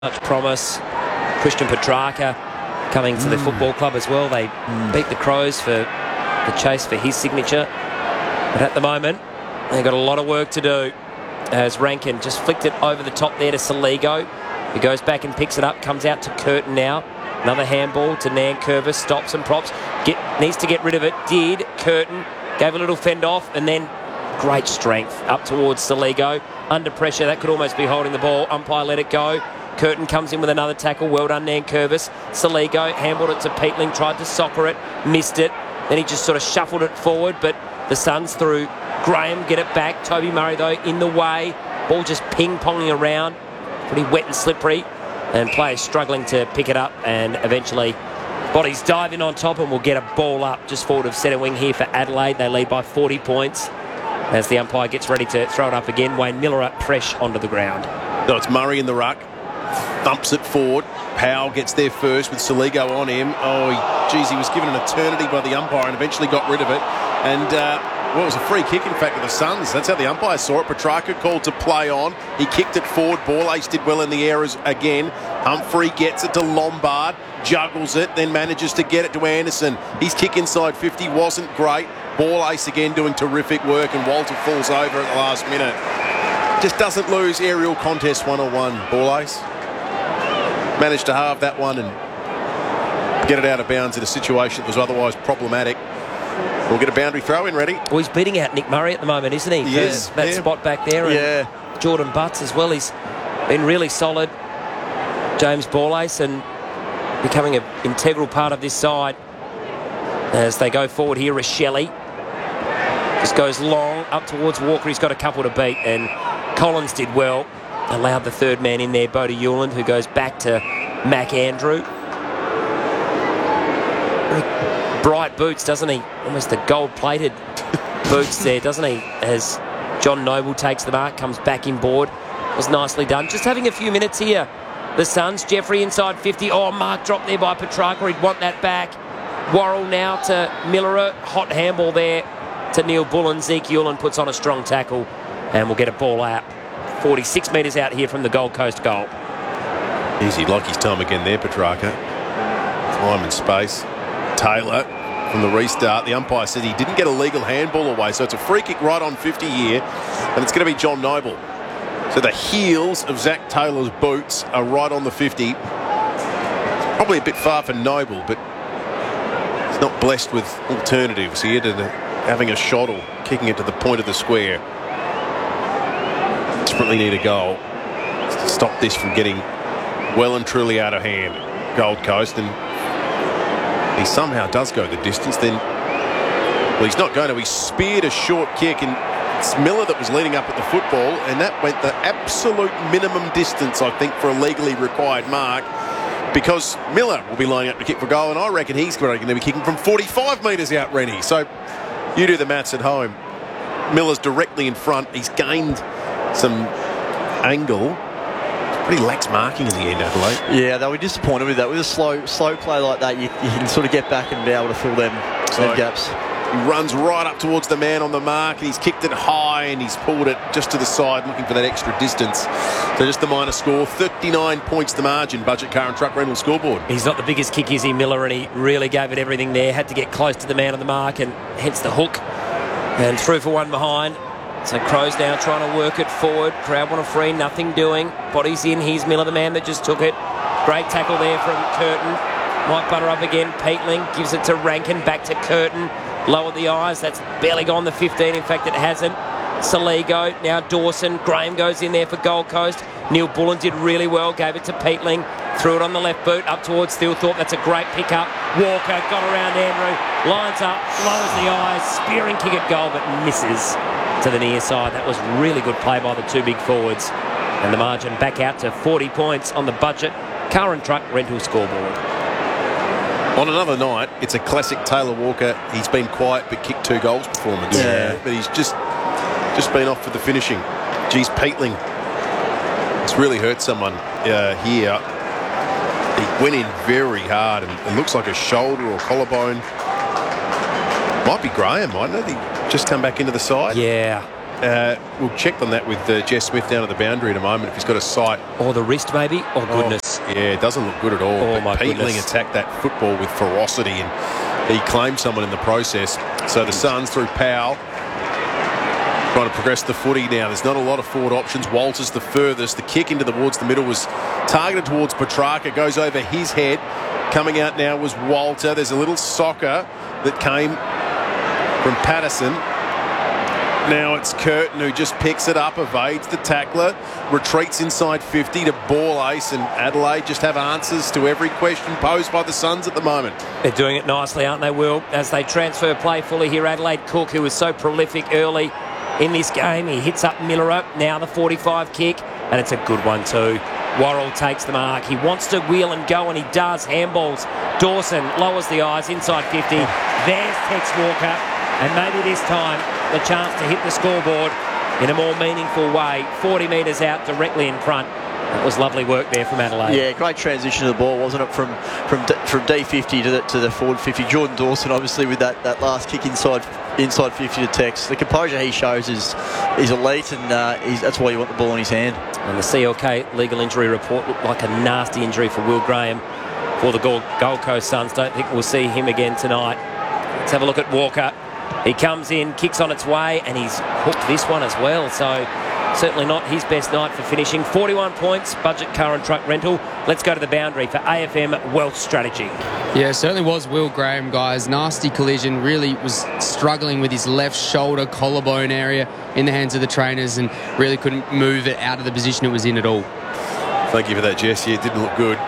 Much promise. Christian Petrarca coming to the football club as well. They beat the Crows for the chase for his signature. But at the moment, they've got a lot of work to do. As Rankin just flicked it over the top there to Saligo. He goes back and picks it up, comes out to Curtin now. Another handball to Nankervis, stops and props. Needs to get rid of it. Did. Curtin gave a little fend off and then great strength up towards Saligo. Under pressure, that could almost be holding the ball. Umpire let it go. Curtin comes in with another tackle. Well done, Nankervis. Saligo handballed it to Peatling, tried to soccer it, missed it. Then he just sort of shuffled it forward, but the Suns through Graham get it back. Toby Murray, though, in the way. Ball just ping-ponging around. Pretty wet and slippery. And players struggling to pick it up, and eventually Bodies dive in on top and will get a ball up just forward of centre wing here for Adelaide. They lead by 40 points as the umpire gets ready to throw it up again. Wayne Miller up fresh onto the ground. No, it's Murray in the ruck. Thumps it forward. Powell gets there first with Saligo on him. Oh, geez, he was given an eternity by the umpire and eventually got rid of it. And, well, it was a free kick, in fact, to the Suns. That's how the umpire saw it. Petrarca called to play on. He kicked it forward. Borlase did well in the air again. Humphrey gets it to Lombard, juggles it, then manages to get it to Anderson. His kick inside 50 wasn't great. Borlase again doing terrific work, and Walter falls over at the last minute. Just doesn't lose aerial contest 101, Borlase. Managed to halve that one and get it out of bounds in a situation that was otherwise problematic. We'll get a boundary throw in ready. Well, he's beating out Nick Murray at the moment, isn't he? He is. That spot back there. And Jordan Butts as well. He's been really solid. James Borlase, and becoming an integral part of this side as they go forward here. Rochelle just goes long up towards Walker. He's got a couple to beat, and Collins did well. Allowed the third man in there, Bodie Hewland, who goes back to Mac Andrew. Very bright boots, doesn't he? Almost the gold-plated boots there, doesn't he? As John Noble takes the mark, comes back inboard. Was nicely done. Just having a few minutes here. The Suns, Jeffrey inside 50. Oh, mark dropped there by Petrarca. He'd want that back. Worrell now to Miller. Hot handball there to Neil Bullen. Zeke Hewland puts on a strong tackle and we'll get a ball out. 46 metres out here from the Gold Coast goal. Easy, like his time again there, Petrarca. Time and space. Taylor from the restart. The umpire said he didn't get a legal handball away, so it's a free kick right on 50 here, and it's going to be John Noble. So the heels of Zach Taylor's boots are right on the 50. It's probably a bit far for Noble, but he's not blessed with alternatives here to having a shot or kicking it to the point of the square. Desperately need a goal to stop this from getting well and truly out of hand. Gold Coast, and he somehow does go the distance. Then, well, he's not going to. He speared a short kick, and it's Miller that was leading up at the football, and that went the absolute minimum distance, I think, for a legally required mark, because Miller will be lining up to kick for goal, and I reckon he's going to be kicking from 45 metres out, Rennie. So you do the maths at home. Miller's directly in front. He's gained some angle. Pretty lax marking in the end, Adelaide. Yeah, they were disappointed with that. With a slow play like that, you can sort of get back and be able to fill them gaps. He runs right up towards the man on the mark, and he's kicked it high, and he's pulled it just to the side, looking for that extra distance. So just the minor score, 39 points the margin. Budget Car and Truck Rental scoreboard. He's not the biggest kick, is he, Miller? And he really gave it everything there. Had to get close to the man on the mark, and hence the hook. And through for one behind. So Crows now trying to work it forward. Crowd want a free, nothing doing. Bodies in. Here's Miller, the man that just took it. Great tackle there from Curtin. Might butter up again. Peatling gives it to Rankin. Back to Curtin. Lowered the eyes. That's barely gone the 15. In fact, it hasn't. Saligo. Now Dawson. Graham goes in there for Gold Coast. Neil Bullen did really well. Gave it to Peatling. Threw it on the left boot up towards Thilthorpe. That's a great pickup. Walker got around Andrew. Lines up. Lowers the eyes. Spearing kick at goal, but misses to the near side. That was really good play by the two big forwards. And the margin back out to 40 points on the Budget Car and Truck Rental scoreboard. On another night, it's a classic Taylor Walker. He's been quiet but kicked 2 goals performance. Yeah. But he's just been off for the finishing. Geez, Peatling. It's really hurt someone here. He went in very hard, and it looks like a shoulder or collarbone. Might be Graham, mightn't it? He just come back into the side. Yeah, We'll check on that with Jess Smith down at the boundary in a moment if he's got a sight. Or the wrist, maybe. Oh, goodness. Yeah, it doesn't look good at all. Oh, but my Peatling goodness. attacked that football with ferocity, and he claimed someone in the process. So the Suns through Powell, trying to progress the footy now. There's not a lot of forward options. Walter's the furthest. The kick into towards the middle was targeted towards Petrarca. Goes over his head. Coming out now was Walter. There's a little soccer that came from Patterson. Now it's Curtin who just picks it up, evades the tackler, retreats inside 50 to ball ace, and Adelaide just have answers to every question posed by the Suns at the moment. They're doing it nicely, aren't they, Will? As they transfer play fully here, Adelaide Cook, who was so prolific early in this game, he hits up Miller. Now the 45 kick, and it's a good one too. Worrell takes the mark. He wants to wheel and go, and he does. Handballs. Dawson lowers the eyes inside 50. There's Tex Walker, and maybe this time the chance to hit the scoreboard in a more meaningful way. 40 metres out, directly in front. That was lovely work there from Adelaide. Yeah, great transition of the ball, wasn't it? From D50 to the forward 50. Jordan Dawson, obviously, with that last kick inside 50 to Tex. The composure he shows is elite, and that's why you want the ball in his hand. And the CLK legal injury report looked like a nasty injury for Will Graham for the Gold Coast Suns. Don't think we'll see him again tonight. Let's have a look at Walker. He comes in, kicks on its way, and he's hooked this one as well. So certainly not his best night for finishing. 41 points, budget car and truck rental. Let's go to the boundary for AFM Wealth Strategy. Yeah, it certainly was Will Graham, guys. Nasty collision. Really was struggling with his left shoulder, collarbone area in the hands of the trainers, and really couldn't move it out of the position it was in at all. Thank you for that, Jess. Yeah, it didn't look good.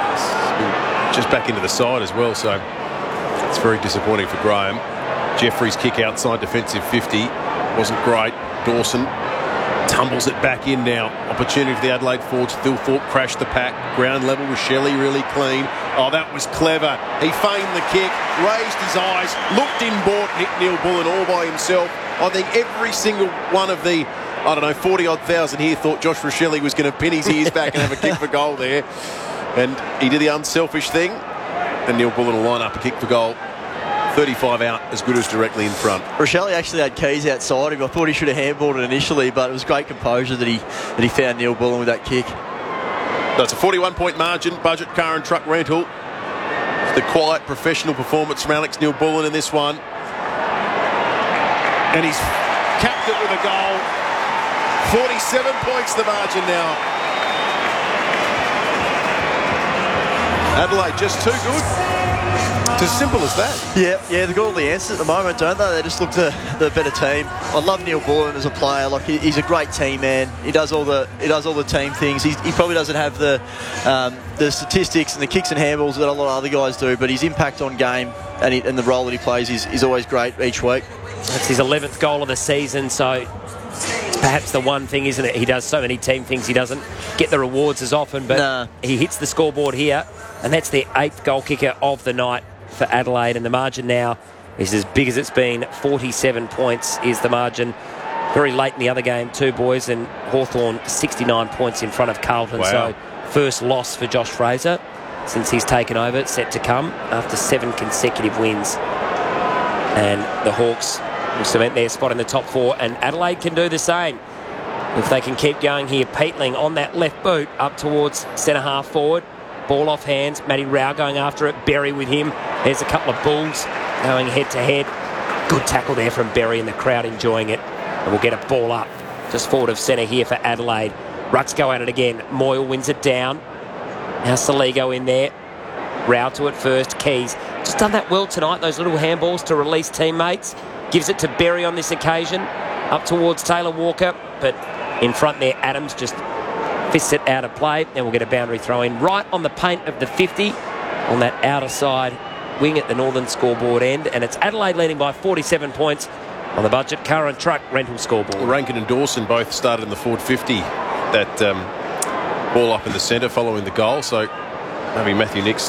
Just back into the side as well, so it's very disappointing for Graham. Jeffrey's kick outside defensive 50 wasn't great. Dawson tumbles it back in now. Opportunity for the Adelaide forwards. Phil Thorpe crashed the pack. Ground level with Shelley, really clean. Oh, that was clever. He feigned the kick, raised his eyes, looked inboard, hit Neil Bullen all by himself. I think every single one of the 40-odd thousand here thought Josh Rochelle was going to pin his ears back and have a kick for goal there. And he did the unselfish thing. And Neil Bullen will line up a kick for goal. 35 out, as good as directly in front. Rochelle actually had keys outside him. I thought he should have handballed it initially, but it was great composure that he found Neil Bullen with that kick. That's a 41-point margin, budget car and truck rental. The quiet professional performance from Alex Neil Bullen in this one. And he's capped it with a goal. 47 points the margin now. Adelaide just too good. It's as simple as that. Yeah, they've got all the answers at the moment, don't they? They just look the better team. I love Neil Bullen as a player. Like he's a great team man. He does all the team things. He probably doesn't have the statistics and the kicks and handballs that a lot of other guys do, but his impact on game and the role that he plays is always great each week. That's his 11th goal of the season, so perhaps the one thing, isn't it? He does so many team things, he doesn't get the rewards as often, but he hits the scoreboard here, and that's their 8th goal kicker of the night for Adelaide, and the margin now is as big as it's been. 47 points is the margin. Very late in the other game too, boys, and Hawthorn 69 points in front of Carlton. Wow. So first loss for Josh Fraser since he's taken over. It's set to come after 7 consecutive wins, and the Hawks will cement their spot in the top 4, and Adelaide can do the same if they can keep going here. Peatling on that left boot up towards centre half forward. Ball off hands. Matty Rao going after it. Berry with him. There's a couple of Bulls going head to head. Good tackle there from Berry, and the crowd enjoying it. And we'll get a ball up just forward of centre here for Adelaide. Rucks go at it again. Moyle wins it down. Now Saligo in there. Rao to it first. Keys just done that well tonight. Those little handballs to release teammates. Gives it to Berry on this occasion. Up towards Taylor Walker. But in front there, Adams just fists it out of play. Then we'll get a boundary throw in right on the paint of the 50 on that outer side wing at the northern scoreboard end. And it's Adelaide leading by 47 points on the budget car and truck rental scoreboard. Rankin and Dawson both started in the forward 50. That ball up in the centre following the goal. So maybe Matthew Nicks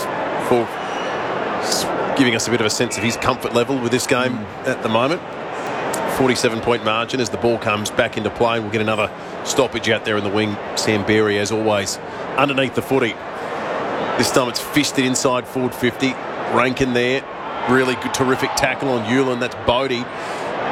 giving us a bit of a sense of his comfort level with this game at the moment. 47-point margin as the ball comes back into play. We'll get another stoppage out there in the wing. Sam Berry, as always, underneath the footy. This time it's fisted inside forward 50. Rankin there. Really good, terrific tackle on Hewlin. That's Bodie.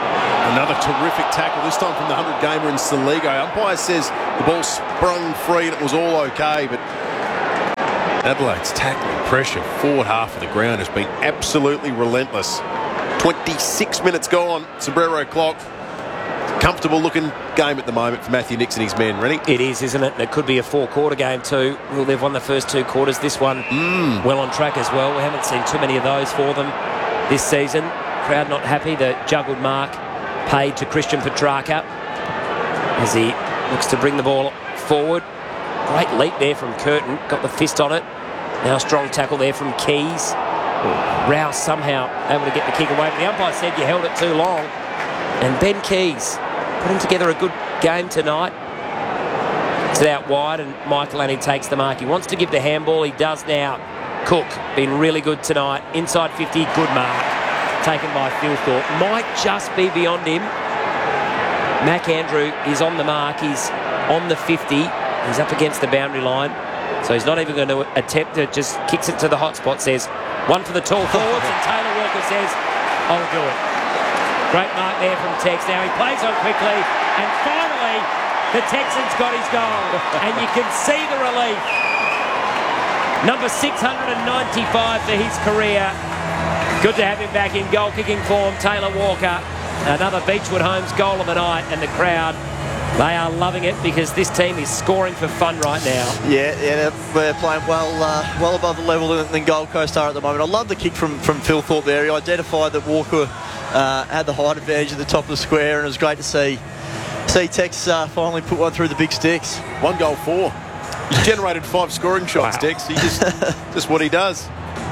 Another terrific tackle, this time from the 100-gamer in Saligo. Umpire says the ball sprung free and it was all okay, but Adelaide's tackling pressure forward half of the ground has been absolutely relentless. 26 minutes gone, sombrero clock. Comfortable looking game at the moment for Matthew Nixon and his men. Rennie? It is, isn't it? And it could be a 4-quarter game too. Well, they've won the first 2 quarters. This one well on track as well. We haven't seen too many of those for them this season. Crowd not happy. The juggled mark paid to Christian Petrarca as he looks to bring the ball forward. Great leap there from Curtin. Got the fist on it. Now a strong tackle there from Keys. Rouse somehow able to get the kick away. But the umpire said you held it too long. And Ben Keys putting together a good game tonight. It's out wide and Michael Annie takes the mark. He wants to give the handball. He does now. Cook been really good tonight. Inside 50, good mark. Taken by Phil Thorpe. Might just be beyond him. Mac Andrew is on the mark. He's on the 50. He's up against the boundary line. So he's not even going to attempt it. Just kicks it to the hot spot. Says, one for the tall forwards. And Taylor Walker says, I'll do it. Great mark there from Tex. Now he plays on quickly. And finally, the Texans got his goal. And you can see the relief. Number 695 for his career. Good to have him back in goal-kicking form, Taylor Walker. Another Beechwood Homes goal of the night, and the crowd, they are loving it because this team is scoring for fun right now. Yeah, they're playing well above the level than Gold Coast are at the moment. I love the kick from Phil Thorpe there. He identified that Walker had the height advantage at the top of the square, and it was great to see Tex finally put one through the big sticks. 1 goal 4. He generated 5 scoring shots, wow. Tex. He just what he does.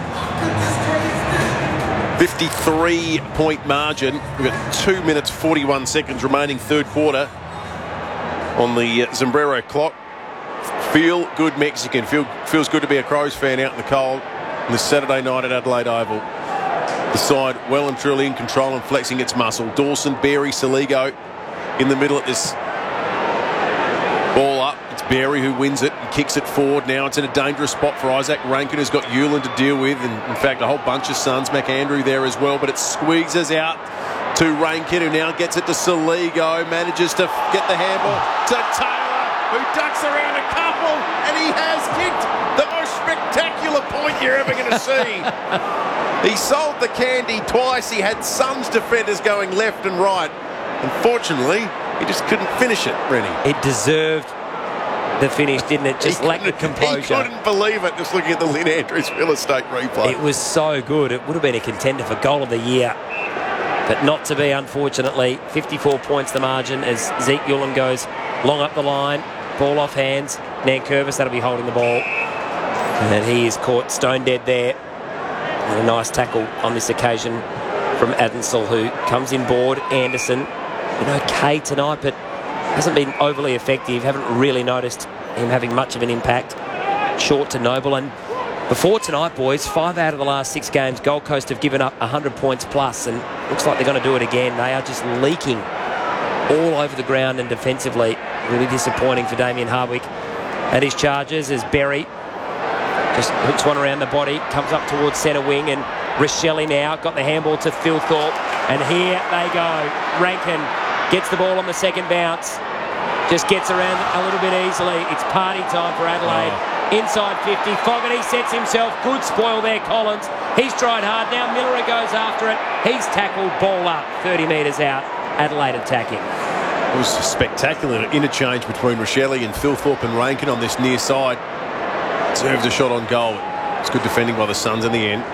53-point margin. We've got 2 minutes 41 seconds remaining, 3rd quarter on the sombrero clock. Feel good Mexican. Feels good to be a Crows fan out in the cold on this Saturday night at Adelaide Oval. The side well and truly in control and flexing its muscle. Dawson, Berry, Saligo in the middle at this ball up. It's Berry who wins it and kicks it forward. Now it's in a dangerous spot for Isaac Rankin, who's got Hewlin to deal with, and in fact a whole bunch of sons. McAndrew there as well, but it squeezes out to Rankin, who now gets it to Saligo, manages to get the handball to Taylor, who ducks around a couple, and he has kicked the most spectacular point you're ever going to see. He sold the candy twice. He had Suns defenders going left and right. Unfortunately, he just couldn't finish it, Rennie. It deserved the finish, didn't it? Just lacked the composure. He couldn't believe it, just looking at the Lynn Andrews real estate replay. It was so good. It would have been a contender for goal of the year. But not to be, unfortunately. 54 points the margin as Zeke Hewlin goes long up the line. Ball off hands. Nankervis, that'll be holding the ball. And he is caught stone dead there. And a nice tackle on this occasion from Adensel, who comes in board. Anderson, been okay tonight, but hasn't been overly effective. Haven't really noticed him having much of an impact. Short to Noble. And before tonight, boys, 5 out of the last 6 games, Gold Coast have given up 100 points plus, and looks like they're going to do it again. They are just leaking all over the ground and defensively. Really disappointing for Damien Hardwick at his charges as Berry just hooks one around the body, comes up towards centre wing, and Rochelle now got the handball to Phil Thorpe, and here they go. Rankin gets the ball on the second bounce, just gets around a little bit easily. It's party time for Adelaide. Inside 50, Fogarty sets himself. Good spoil there, Collins. He's tried hard. Now Miller goes after it. He's tackled, ball up, 30 metres out. Adelaide attacking. It was a spectacular interchange between Rochelle and Phil Thorpe and Rankin on this near side. Served a shot on goal. It's good defending by the Suns in the end.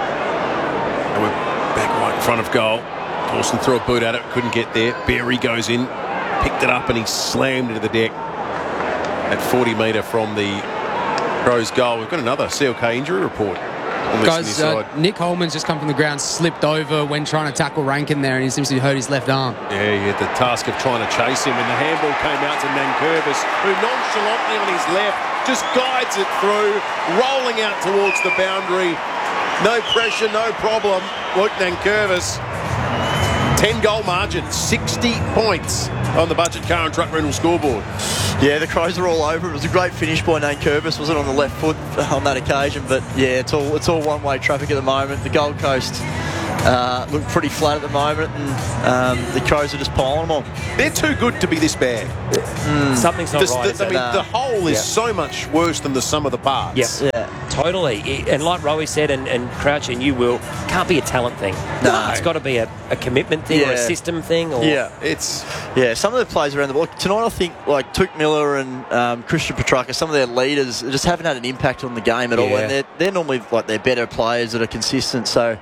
And we're back right in front of goal. Dawson threw a boot at it, couldn't get there. Berry goes in, picked it up, and he slammed into the deck at 40 metre from the Crows goal. We've got another CLK injury report on this guys, side. Nick Holman's just come from the ground, slipped over when trying to tackle Rankin there, and he seems to have hurt his left arm. Yeah, he had the task of trying to chase him, and the handball came out to Nankervis, who nonchalantly on his left just guides it through, rolling out towards the boundary. No pressure, no problem. Luke Nankervis, 10-goal margin, 60 points on the Budget Car and Truck Rental scoreboard. Yeah, the Crows are all over. It was a great finish by Nankervis. Wasn't on the left foot on that occasion, but yeah, it's all one-way traffic at the moment. The Gold Coast look pretty flat at the moment, and the Crows are just piling them on. They're too good to be this bad. Something's not right. I mean, the whole is so much worse than the sum of the parts. Yep. Yeah. Totally. And like Rowie said, and Crouch and you will, can't be a talent thing. No. It's got to be a commitment thing or a system thing. Or Some of the players around the ball tonight, I think, like Touk Miller and Christian Petrarca, some of their leaders just haven't had an impact on the game at all, and they're normally like they're better players that are consistent. So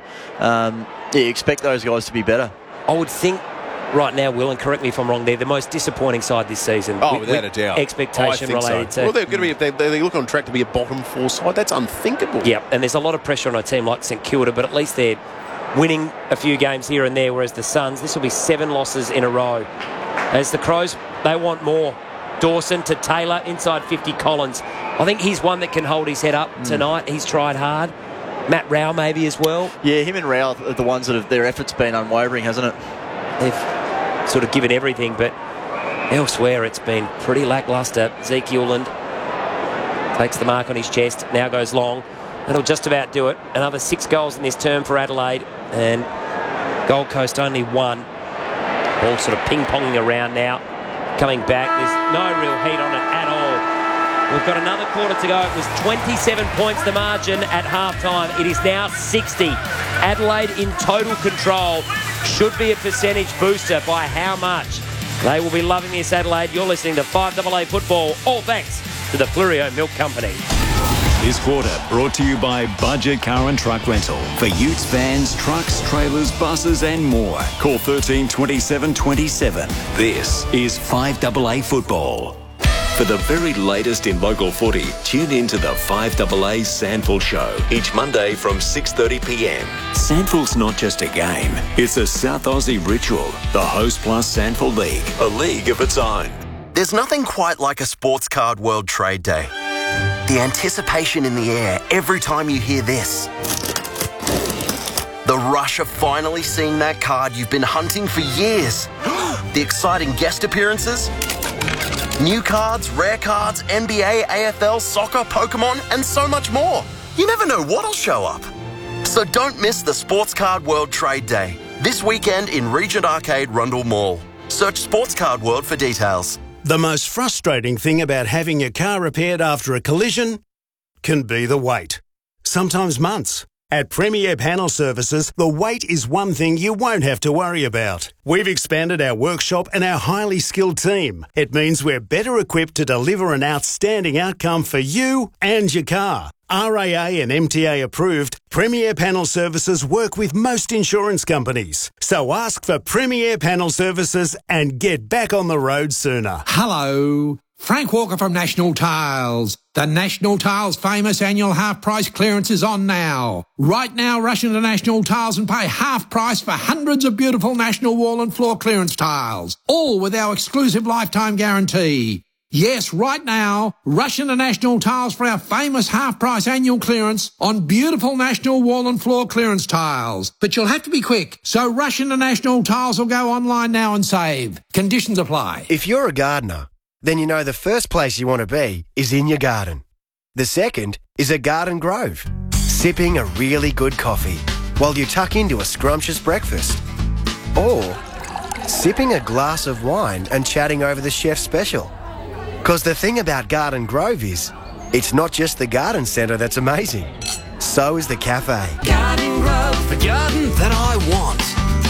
you expect those guys to be better. I would think right now, Will, and correct me if I'm wrong, they're the most disappointing side this season. Oh, without a doubt. Expectation related to. Well, they're going to be. They look on track to be a bottom 4 side. That's unthinkable. Yeah, and there's a lot of pressure on a team like St Kilda, but at least they're winning a few games here and there, whereas the Suns, this will be 7 losses in a row. As the Crows, they want more. Dawson to Taylor, inside 50 Collins. I think he's one that can hold his head up tonight. He's tried hard. Matt Rao maybe as well. Yeah, him and Rao are the ones that have their efforts been unwavering, hasn't it? They've sort of given everything, but elsewhere it's been pretty lacklustre. Zeke Euland takes the mark on his chest, now goes long. That'll just about do it. Another 6 goals in this term for Adelaide, and Gold Coast only 1. Ball sort of ping-ponging around now. Coming back, there's no real heat on it at all. We've got another quarter to go. It was 27 points the margin at half-time. It is now 60. Adelaide in total control. Should be a percentage booster. By how much? They will be loving this, Adelaide. You're listening to 5AA Football, all thanks to the Fleurieu Milk Company. This quarter brought to you by Budget Car and Truck Rental. For utes, vans, trucks, trailers, buses and more. Call 13 27 27. This is 5AA Football. For the very latest in local footy, tune in to the 5AA SANFL Show each Monday from 6:30pm. SANFL's not just a game, it's a South Aussie ritual. The Host Plus SANFL League, a league of its own. There's nothing quite like a Sports Card World Trade Day. The anticipation in the air every time you hear this. The rush of finally seeing that card you've been hunting for years. The exciting guest appearances. New cards, rare cards, NBA, AFL, soccer, Pokemon, and so much more. You never know what'll show up. So don't miss the Sports Card World Trade Day. This weekend in Regent Arcade, Rundle Mall. Search Sports Card World for details. The most frustrating thing about having your car repaired after a collision can be the wait. Sometimes months. At Premier Panel Services, the wait is one thing you won't have to worry about. We've expanded our workshop and our highly skilled team. It means we're better equipped to deliver an outstanding outcome for you and your car. RAA and MTA approved, Premier Panel Services work with most insurance companies. So ask for Premier Panel Services and get back on the road sooner. Hello, Frank Walker from National Tiles. The National Tiles famous annual half-price clearance is on now. Right now, rush into National Tiles and pay half price for hundreds of beautiful National Wall and Floor clearance tiles, all with our exclusive lifetime guarantee. Yes, right now, rush into National Tiles for our famous half-price annual clearance on beautiful National Wall and Floor clearance tiles. But you'll have to be quick, so rush into National Tiles or go online now and save. Conditions apply. If you're a gardener, then you know the first place you want to be is in your garden. The second is a garden grove, sipping a really good coffee while you tuck into a scrumptious breakfast. Or sipping a glass of wine and chatting over the chef's special. Because the thing about Garden Grove is, it's not just the garden centre that's amazing. So is the cafe. Garden Grove, the garden that I want.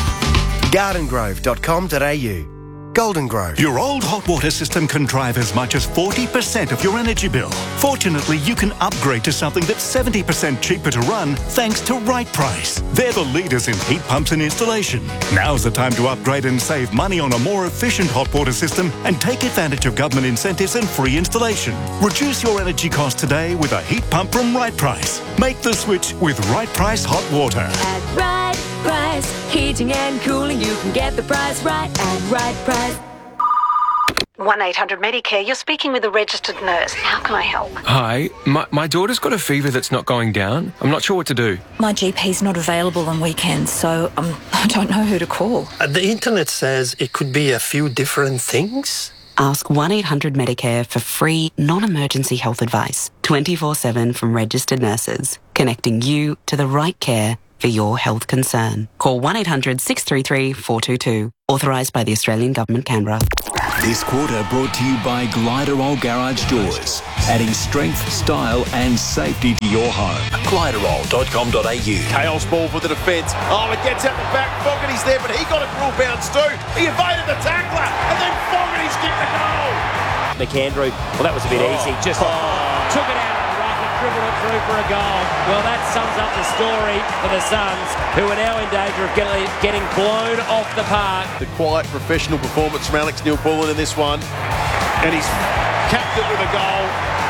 gardengrove.com.au. Golden Grove. Your old hot water system can drive as much as 40% of your energy bill. Fortunately, you can upgrade to something that's 70% cheaper to run thanks to Right Price. They're the leaders in heat pumps and installation. Now's the time to upgrade and save money on a more efficient hot water system and take advantage of government incentives and free installation. Reduce your energy costs today with a heat pump from Right Price. Make the switch with Right Price Hot Water. At Right Price, heating and cooling, you can get the price right at Right Price. 1-800-Medicare, you're speaking with a registered nurse. How can I help? Hi, my daughter's got a fever that's not going down. I'm not sure what to do. My GP's not available on weekends, so I don't know who to call. The internet says it could be a few different things. Ask 1-800-Medicare for free, non-emergency health advice. 24/7 from registered nurses, connecting you to the right care for your health concern. Call 1800 633 422. Authorised by the Australian Government, Canberra. This quarter brought to you by Gliderol Garage Doors, adding strength, style and safety to your home. Gliderol.com.au. Chaos ball for the defence. Oh, it gets out the back. Fogarty's there, but he got a cruel bounce too. He evaded the tackler, and then Fogarty's kicked the goal. McAndrew, well, that was a bit easy. Just took it out of the ruck and dribbled it through for a goal. Well, that sums up the story for the Suns, who are now in danger of getting blown off the park. The quiet professional performance from Alex Neil-Bullen in this one, and he's capped it with a goal.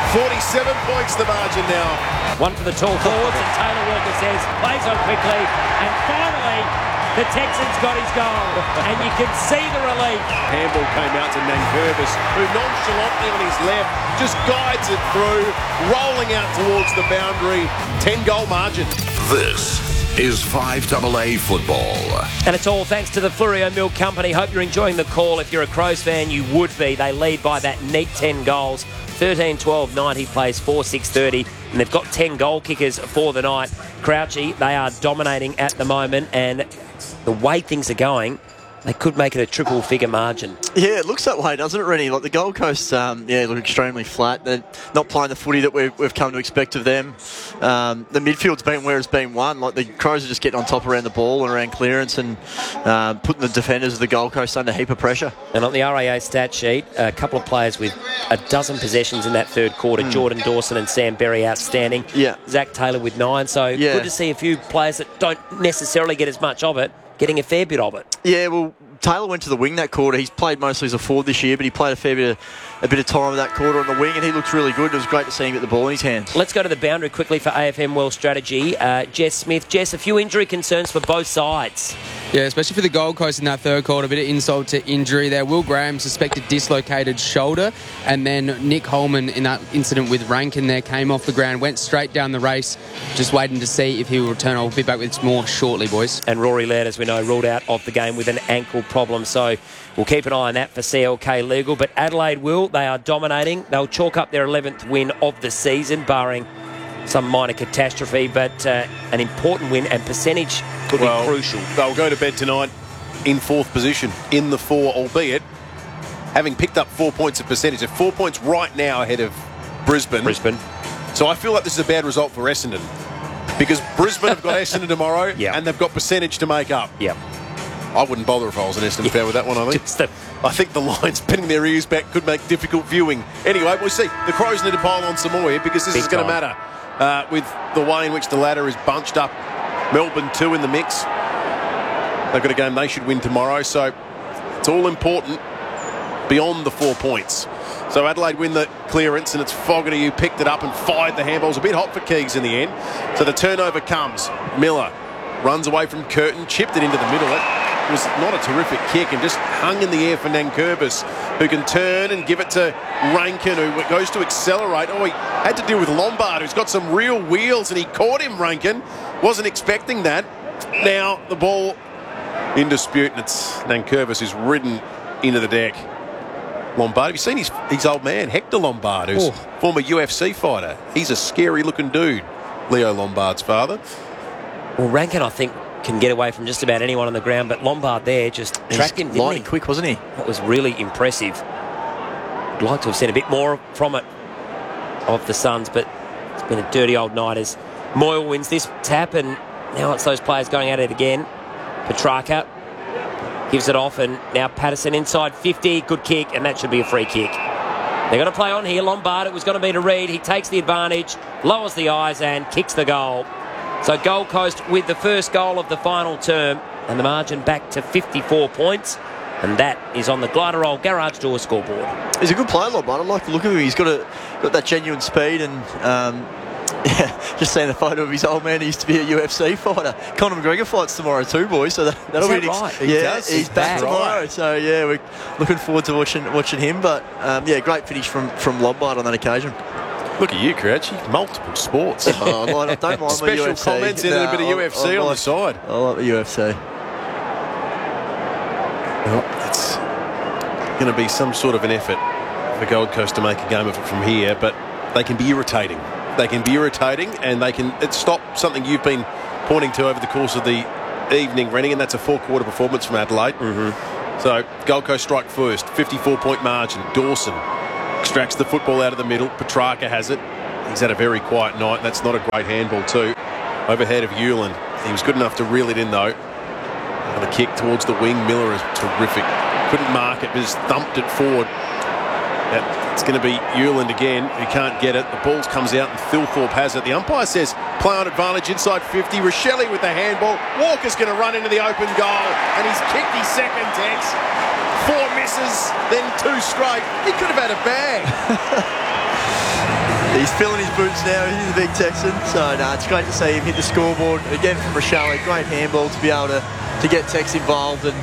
47 points the margin now. One for the tall forwards, and Taylor Walker says, plays on quickly, and finally the Texans got his goal, and you can see the relief. Handball came out to Nankervis, who nonchalantly on his left just guides it through, rolling out towards the boundary. 10-goal margin. This is 5AA football. And it's all thanks to the Fleurieu Milk Company. Hope you're enjoying the call. If you're a Crows fan, you would be. They lead by that neat 10 goals. 13-12-90 plays 4-6-30, and they've got 10 goal kickers for the night. Crouchy, they are dominating at the moment, and the way things are going, they could make it a triple-figure margin. Yeah, it looks that way, doesn't it, Rennie? Like the Gold Coast, look extremely flat. They're not playing the footy that we've come to expect of them. The midfield's been where it's been won. Like the Crows are just getting on top around the ball and around clearance and putting the defenders of the Gold Coast under a heap of pressure. And on the RAA stat sheet, a couple of players with a dozen possessions in that third quarter. Jordan Dawson and Sam Berry outstanding. Yeah. Zach Taylor with 9. So good to see a few players that don't necessarily get as much of it getting a fair bit of it. Yeah, well, Taylor went to the wing that quarter. He's played mostly as a forward this year, but he played a bit of time in that quarter on the wing, and he looked really good. It was great to see him get the ball in his hands. Let's go to the boundary quickly for AFM World Strategy. Jess Smith. Jess, a few injury concerns for both sides. Yeah, especially for the Gold Coast in that third quarter. A bit of insult to injury there. Will Graham suspected dislocated shoulder, and then Nick Holman in that incident with Rankin there came off the ground, went straight down the race, just waiting to see if he will return. I'll be back with more shortly, boys. And Rory Laird, as we know, ruled out of the game with an ankle problem, so we'll keep an eye on that for CLK Legal. But Adelaide they are dominating. They'll chalk up their 11th win of the season, barring some minor catastrophe, but an important win, and percentage could be crucial. They'll go to bed tonight in 4th position in the 4, albeit having picked up 4 points of percentage. They're 4 points right now ahead of Brisbane. So I feel like this is a bad result for Essendon, because Brisbane have got Essendon tomorrow, and they've got percentage to make up. Yep. I wouldn't bother if I was an Essendon fan with that one, I think. I think the Lions pinning their ears back could make difficult viewing. Anyway, we'll see. The Crows need to pile on some more here, because this is going to matter with the way in which the ladder is bunched up. Melbourne 2 in the mix. They've got a game they should win tomorrow, so it's all important beyond the 4 points. So Adelaide win the clearance, and it's Fogarty who picked it up and fired the handball. It was a bit hot for Keegs in the end. So the turnover comes. Miller runs away from Curtin, chipped it into the middle. It was not a terrific kick and just hung in the air for Nankervis, who can turn and give it to Rankin, who goes to accelerate. Oh, he had to deal with Lombard, who's got some real wheels, and he caught him, Rankin. Wasn't expecting that. Now the ball in dispute, and it's Nankervis who's ridden into the deck. Lombard, have you seen his old man, Hector Lombard, who's a former UFC fighter? He's a scary-looking dude, Leo Lombard's father. Well, Rankin, I think, can get away from just about anyone on the ground, but Lombard there just tracked him, didn't he? Quick, wasn't he? That was really impressive. I'd like to have seen a bit more from it of the Suns, but it's been a dirty old night as Moyle wins this tap, and now it's those players going at it again. Petrarca gives it off, and now Patterson inside 50. Good kick, and that should be a free kick. They're going to play on here. Lombard, it was going to be to Reid. He takes the advantage, lowers the eyes, and kicks the goal. So Gold Coast with the first goal of the final term, and the margin back to 54 points. And that is on the Gliderol Garage Door scoreboard. He's a good player, Lombard. I like the look of him. He's got that genuine speed, and just seeing the photo of his old man, he used to be a UFC fighter. Conor McGregor fights tomorrow too, boys. So that'll be right? He's back tomorrow. Right. So yeah, we're looking forward to watching him. But great finish from Lombard on that occasion. Look at you, Crouchy. Multiple sports. I don't mind my Special UFC. comments and a bit of UFC on the side. I like the UFC. Well, it's going to be some sort of an effort for Gold Coast to make a game of it from here, but they can be irritating. They can be irritating, and they can stop something you've been pointing to over the course of the evening, Rennie, and that's a 4-quarter performance from Adelaide. So Gold Coast strike first, 54-point margin. Dawson extracts the football out of the middle. Petrarca has it. He's had a very quiet night. That's not a great handball too. Overhead of Hewland. He was good enough to reel it in though. And the kick towards the wing. Miller is terrific. Couldn't mark it, but just thumped it forward. It's going to be Hewland again. He can't get it. The ball comes out and Thilthorpe has it. The umpire says play on advantage inside 50. Rochelle with the handball. Walker's going to run into the open goal and he's kicked his second, Tex. 4 misses, then 2 straight. He could have had a bag. He's filling his boots now. He's the big Texan. So, it's great to see him hit the scoreboard. Again from Rochelle. Great handball to be able to get Tex involved. And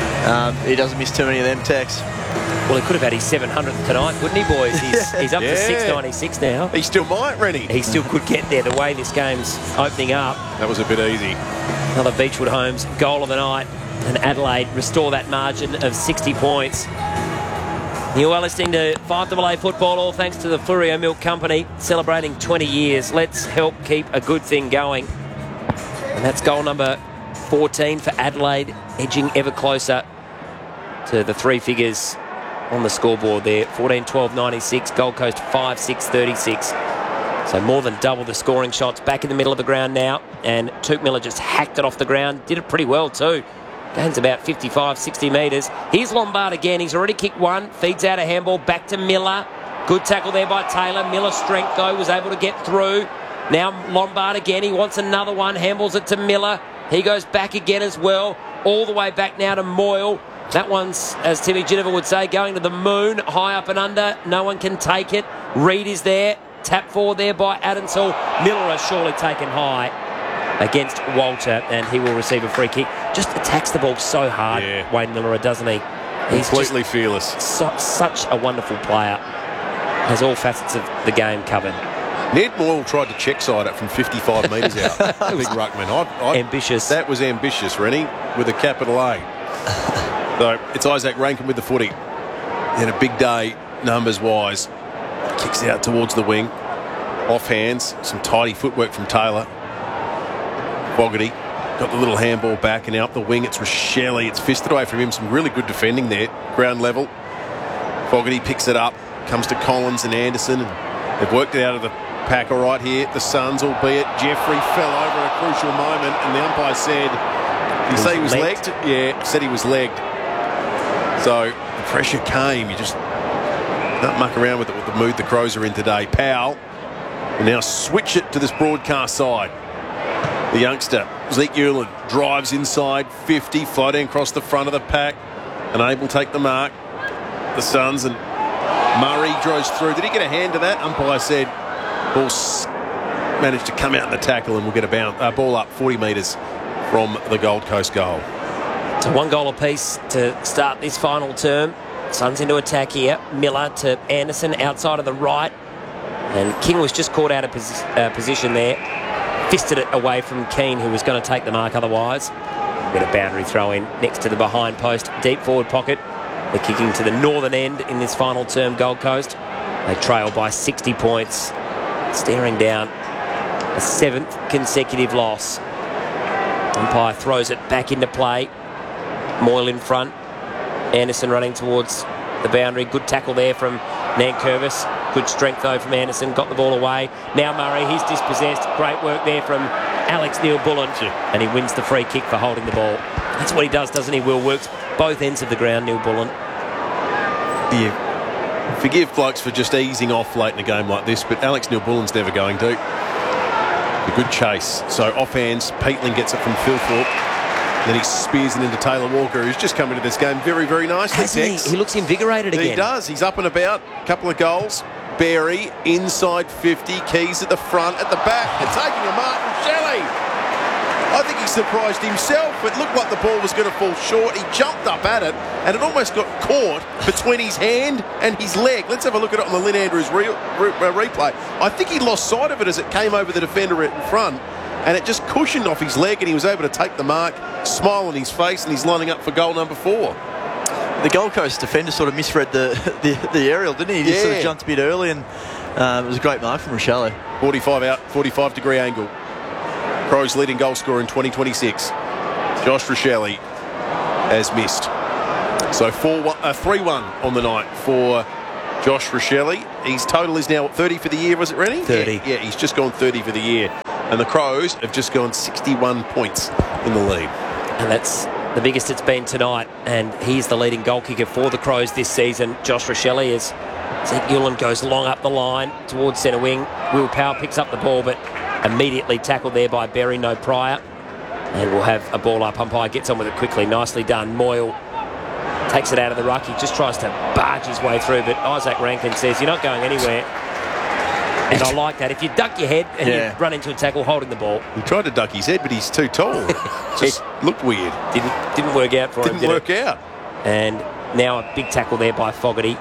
he doesn't miss too many of them, Tex. Well, he could have had his 700th tonight, wouldn't he, boys? He's up to 696 now. He still might, Rennie. He still could get there the way this game's opening up. That was a bit easy. Another Beechwood Homes goal of the night. And Adelaide restore that margin of 60 points. You are listening to 5AA Football, all thanks to the Flurio Milk Company, celebrating 20 years. Let's help keep a good thing going. And that's goal number 14 for Adelaide, edging ever closer to the 3 figures on the scoreboard there. 14-12-96, Gold Coast 5-6-36. So more than double the scoring shots. Back in the middle of the ground now, and Tuke Miller just hacked it off the ground. Did it pretty well too. Gains about 55, 60 metres. Here's Lombard again. He's already kicked one. Feeds out a handball back to Miller. Good tackle there by Taylor. Miller's strength, though, was able to get through. Now Lombard again. He wants another one. Handballs it to Miller. He goes back again as well. All the way back now to Moyle. That one's, as Timmy Ginniver would say, going to the moon. High up and under. No one can take it. Reid is there. Tap forward there by Adamsall. Miller has surely taken high against Walter, and he will receive a free kick. Just attacks the ball so hard, Wayne Miller, doesn't he? He's completely fearless. Such a wonderful player. Has all facets of the game covered. Ned Moyle tried to check side it from 55 metres out. Big ruckman. Ambitious. That was ambitious, Rennie, with a capital A. So it's Isaac Rankin with the footy. He had a big day, numbers-wise. Kicks out towards the wing. Off hands. Some tidy footwork from Taylor. Fogarty got the little handball back, and out the wing it's Rochelle. It's fisted away from him. Some really good defending there. Ground level. Fogarty picks it up. Comes to Collins and Anderson. And they've worked it out of the pack all right here. The Suns, albeit Jeffrey fell over at a crucial moment, and the umpire said, did he say he was legged? Yeah, said he was legged. So the pressure came. You just don't muck around with it with the mood the Crows are in today. Powell will now switch it to this broadcast side. The youngster, Zeke Hewland, drives inside 50, floating across the front of the pack, unable to take the mark. The Suns, and Murray draws through. Did he get a hand to that? Umpire said ball managed to come out in the tackle, and we'll get a ball up 40 metres from the Gold Coast goal. So 1 goal apiece to start this final term. Suns into attack here. Miller to Anderson outside of the right. And King was just caught out of position there. Fisted it away from Keane, who was going to take the mark otherwise. Bit of boundary throw in next to the behind post. Deep forward pocket. They're kicking to the northern end in this final term, Gold Coast. They trail by 60 points. Staring down a 7th consecutive loss. Umpire throws it back into play. Moyle in front. Anderson running towards the boundary. Good tackle there from Nankervis. Good strength though from Anderson. Got the ball away. Now Murray, he's dispossessed. Great work there from Alex Neil-Bullen. And he wins the free kick for holding the ball. That's what he does, doesn't he, Will? Works both ends of the ground, Neil-Bullen. Yeah. Forgive blokes for just easing off late in a game like this, but Alex Neil-Bullen's never going to. A good chase. So off hands, Peatling gets it from Thilthorpe. Then he spears it into Taylor Walker, who's just come into this game very, very nicely. Hasn't he? He looks invigorated again. He does. He's up and about. A couple of goals. Berry inside 50. Keys at the front. At the back. And taking a mark from Shelley. I think he surprised himself. It looked like the ball was going to fall short. He jumped up at it, and it almost got caught between his hand and his leg. Let's have a look at it on the Lynn Andrews replay. I think he lost sight of it as it came over the defender in front, and it just cushioned off his leg, and he was able to take the mark, smile on his face, and he's lining up for goal number 4. The Gold Coast defender sort of misread the aerial, didn't he? He just sort of jumped a bit early, and it was a great mark from Rochelle. 45 out, 45 degree angle. Crows leading goal scorer in 2026. Josh Rochelle has missed. So 3-1 on the night for Josh Rochelle. His total is now 30 for the year, was it, Rennie? 30. Yeah, he's just gone 30 for the year. And the Crows have just gone 61 points in the lead. And that's the biggest it's been tonight. And he's the leading goal kicker for the Crows this season. Josh Rochelle is. Zach Ulan goes long up the line towards centre wing. Will Power picks up the ball, but immediately tackled there by Berry, no prior. And we'll have a ball up. Umpire gets on with it quickly. Nicely done. Moyle takes it out of the ruck. He just tries to barge his way through, but Isaac Rankin says, you're not going anywhere. And I like that. If you duck your head and you run into a tackle holding the ball. He tried to duck his head, but he's too tall. Just looked weird. Didn't work out for him, Didn't work out. And now a big tackle there by Fogarty.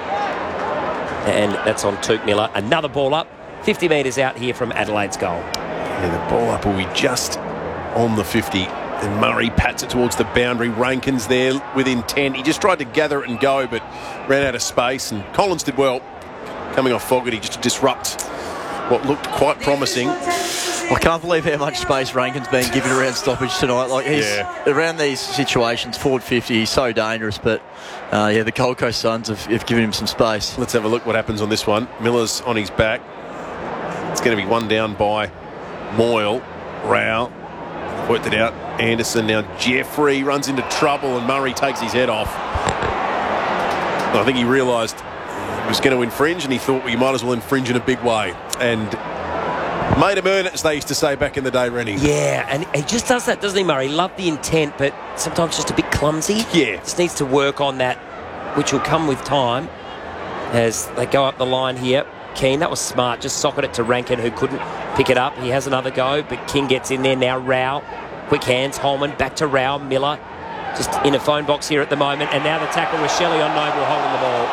And that's on Touk Miller. Another ball up. 50 metres out here from Adelaide's goal. Yeah, the ball up will be just on the 50. And Murray pats it towards the boundary. Rankin's there with intent. He just tried to gather it and go, but ran out of space. And Collins did well, coming off Fogarty just to disrupt what looked quite promising. I can't believe how much space Rankin's been given around stoppage tonight. Like he's around these situations, forward 50, he's so dangerous. But the Gold Coast Suns have given him some space. Let's have a look what happens on this one. Miller's on his back. It's going to be one down by Moyle. Rao worked it out. Anderson, now Jeffrey runs into trouble and Murray takes his head off. I think he realised he was going to infringe and he thought, well, you might as well infringe in a big way. And made him earn it, as they used to say back in the day, Rennie. Yeah, and he just does that, doesn't he, Murray? Loved the intent, but sometimes just a bit clumsy. Yeah. Just needs to work on that, which will come with time as they go up the line here. Keane, that was smart, just socketed it to Rankin, who couldn't pick it up. He has another go, but King gets in there now. Rao, quick hands, Holman, back to Rao, Miller, just in a phone box here at the moment, and now the tackle, Rochelle on Noble holding the ball.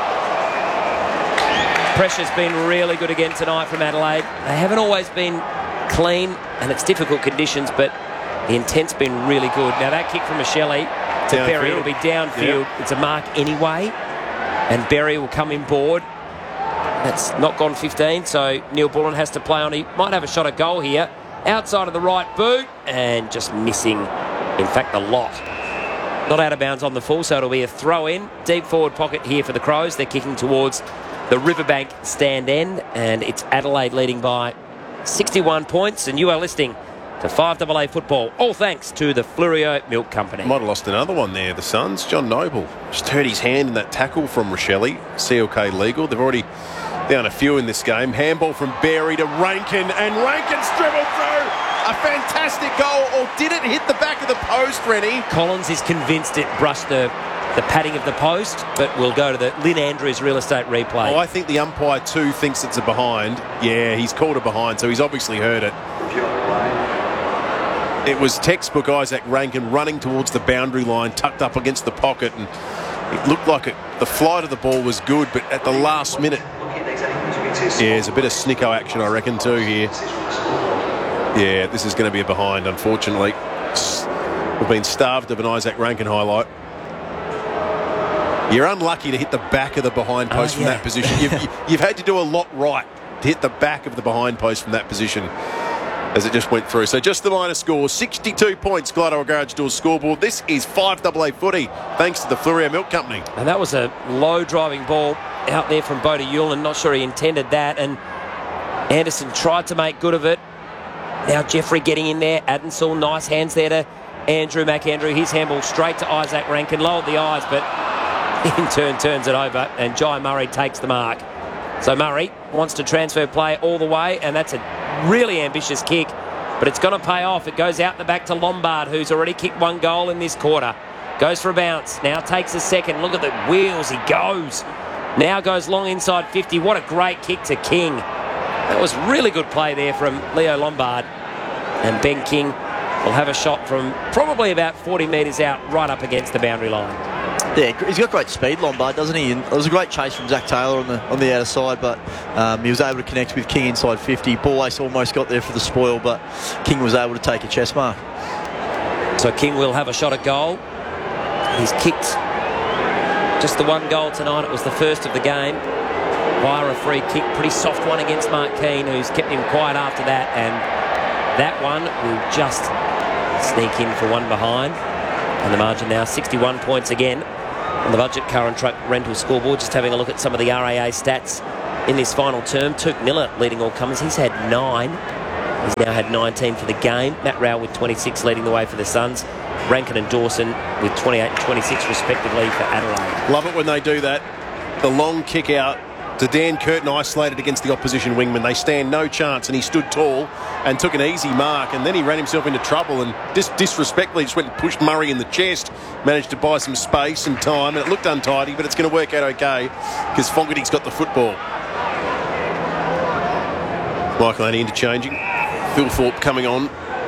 Pressure's been really good again tonight from Adelaide. They haven't always been clean, and it's difficult conditions, but the intent's been really good. Now that kick from Rochelle to Berry, it'll be downfield. Yep. It's a mark anyway, and Berry will come in board. That's not gone 15, so Neil Bullen has to play on. He might have a shot at goal here. Outside of the right boot, and just missing, in fact, a lot. Not out of bounds on the full, so it'll be a throw-in. Deep forward pocket here for the Crows. They're kicking towards the Riverbank stand end, and it's Adelaide leading by 61 points. And you are listening to 5AA Football, all thanks to the Fleurieu Milk Company. Might have lost another one there, the Suns. John Noble just hurt his hand in that tackle from Rochelle. CLK legal. They've already down a few in this game. Handball from Berry to Rankin, and Rankin's dribbled through. A fantastic goal, or did it hit the back of the post, Rennie? Collins is convinced it brushed the padding of the post, but we'll go to the Lynn Andrews real estate replay. Oh, I think the umpire too thinks it's a behind. Yeah, he's called a behind, so he's obviously heard it. It was textbook Isaac Rankin running towards the boundary line, tucked up against the pocket, and it looked like the flight of the ball was good, but at the last minute, there's a bit of snicko action, I reckon, too here. Yeah, this is going to be a behind, unfortunately. We've been starved of an Isaac Rankin highlight. You're unlucky to hit the back of the behind post from that position. You've had to do a lot right to hit the back of the behind post from that position as it just went through. So just the minor score, 62 points, Kalyto Garage Doors scoreboard. This is 5AA footy, thanks to the Fleurieu Milk Company. And that was a low driving ball out there from Bodie Ulan. Not sure he intended that. And Anderson tried to make good of it. Now Jeffrey getting in there. Adensall, nice hands there to Andrew McAndrew. His handball straight to Isaac Rankin. Lowered the eyes, but in turn turns it over. And Jai Murray takes the mark. So Murray wants to transfer play all the way. And that's a really ambitious kick. But it's going to pay off. It goes out the back to Lombard, who's already kicked one goal in this quarter. Goes for a bounce. Now takes a second. Look at the wheels. He goes. Now goes long inside 50. What a great kick to King. That was really good play there from Leo Lombard. And Ben King will have a shot from probably about 40 metres out, right up against the boundary line. Yeah, he's got great speed, Lombard, doesn't he? And it was a great chase from Zach Taylor on the outer side, but he was able to connect with King inside 50. Ball Ace almost got there for the spoil, but King was able to take a chest mark. So King will have a shot at goal. He's kicked just the one goal tonight. It was the first of the game via a free kick. Pretty soft one against Mark Keane, who's kept him quiet after that. And That one will just sneak in for one behind. And the margin now 61 points again on the Budget Car and Truck Rental scoreboard. Just having a look at some of the RAA stats in this final term. Tuke Miller leading all comers. He's had 9. He's now had 19 for the game. Matt Rowell with 26 leading the way for the Suns. Rankin and Dawson with 28 and 26 respectively for Adelaide. Love it when they do that. The long kick out to Dan Curtin, isolated against the opposition wingman. They stand no chance, and he stood tall and took an easy mark, and then he ran himself into trouble and disrespectfully just went and pushed Murray in the chest. Managed to buy some space and time, and it looked untidy, but it's going to work out okay because Fogarty's got the football. Michael Annie interchanging. Phil Thorpe coming on.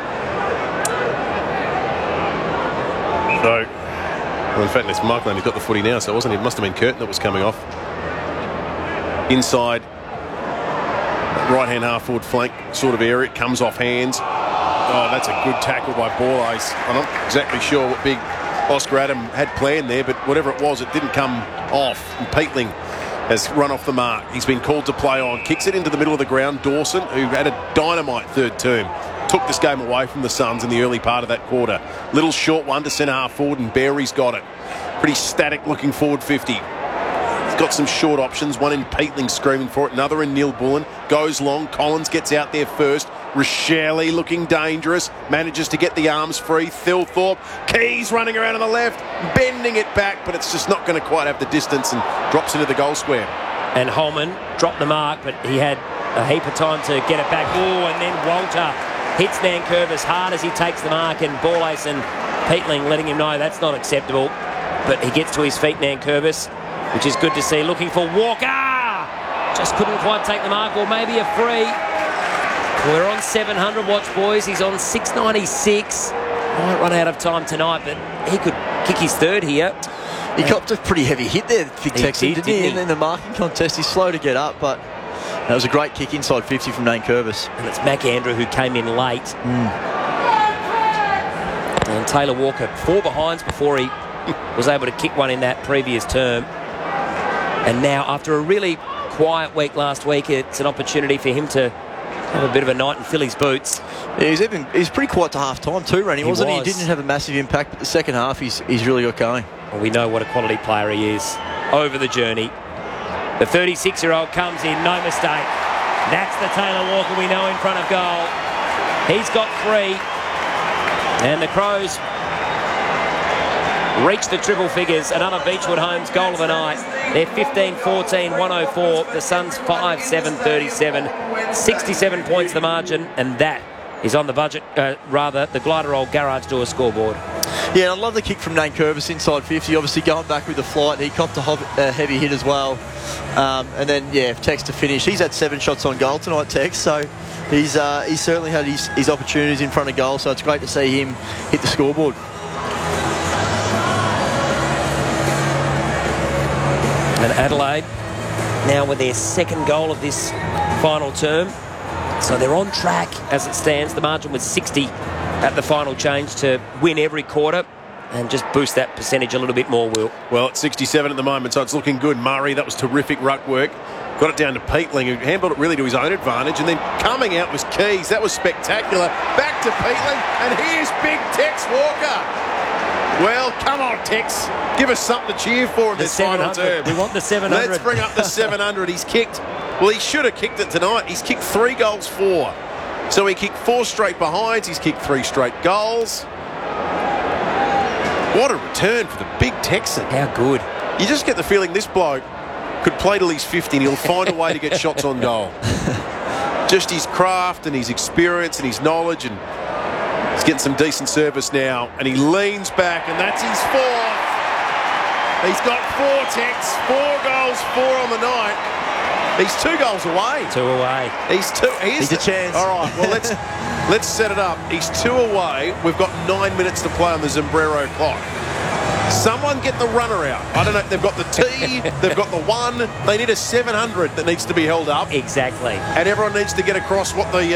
So, well, in fact, it's Michael Annie's got the footy now, so it must have been Curtin that was coming off. Inside, right-hand half-forward flank sort of area. It comes off hands. Oh, that's a good tackle by Borlase. I'm not exactly sure what big Oscar Adam had planned there, but whatever it was, it didn't come off. And Peatling has run off the mark. He's been called to play on. Kicks it into the middle of the ground. Dawson, who had a dynamite third term, took this game away from the Suns in the early part of that quarter. Little short one to centre half forward, and Berry's got it. Pretty static looking forward 50. Got some short options, one in Peatling screaming for it, another in Neil Bullen, goes long, Collins gets out there first, Rochelle looking dangerous, manages to get the arms free, Thilthorpe, Keys running around on the left, bending it back, but it's just not going to quite have the distance and drops into the goal square. And Holman dropped the mark, but he had a heap of time to get it back. Oh, and then Walter hits Nankervis hard as he takes the mark, and Borlase and Peatling letting him know that's not acceptable, but he gets to his feet, Nankervis, which is good to see. Looking for Walker. Just couldn't quite take the mark, or maybe a free. We're on 700 watch, boys. He's on 696. Might run out of time tonight, but he could kick his third here. He copped a pretty heavy hit there, Big Texan, didn't he? And in the marking contest, he's slow to get up, but that was a great kick inside 50 from Nankervis. And it's Mac Andrew who came in late. And Taylor Walker, 4 behinds before he was able to kick one in that previous term. And now, after a really quiet week last week, it's an opportunity for him to have a bit of a night and fill his boots. Yeah, he's pretty quiet to half-time too, Randy, wasn't he? He didn't have a massive impact, but the second half he's really got going. Well, we know what a quality player he is over the journey. The 36-year-old comes in, no mistake. That's the Taylor Walker we know in front of goal. He's got 3. And the Crows reach the triple figures. Another Beechwood Homes goal of the night. They're 15-14, 104. The Suns 5-7, 37. 67 points the margin, and that is on the budget, the Gliderol Garage Door scoreboard. Yeah, I love the kick from Nankervis inside 50. Obviously going back with the flight. He copped a heavy hit as well. And then, yeah, Tex to finish. He's had 7 shots on goal tonight, Tex, so he's certainly had his opportunities in front of goal, so it's great to see him hit the scoreboard. And Adelaide now with their second goal of this final term. So they're on track as it stands. The margin was 60 at the final change to win every quarter and just boost that percentage a little bit more, Will. Well, it's 67 at the moment, so it's looking good. Murray, that was terrific ruck work. Got it down to Peatling, who handled it really to his own advantage, and then coming out was Keys. That was spectacular. Back to Peatling, and here's big Tex Walker. Well, come on, Tex. Give us something to cheer for in this final term. We want the 700. Let's bring up the 700. He's kicked. Well, he should have kicked it tonight. He's kicked 3 goals, 4. So he kicked 4 straight behinds. He's kicked 3 straight goals. What a return for the big Texan. How good. You just get the feeling this bloke could play till he's 50 and he'll find a way to get shots on goal. Just his craft and his experience and his knowledge, and he's getting some decent service now, and he leans back, and that's his 4th. He's got 4, Tex. 4 goals, 4 on the night. He's 2 goals away. 2 away. He's a chance. All right, well, let's set it up. He's 2 away. We've got 9 minutes to play on the Zombrero clock. Someone get the runner out. I don't know if they've got the T, they've got the 1. They need a 700 that needs to be held up. Exactly. And everyone needs to get across what the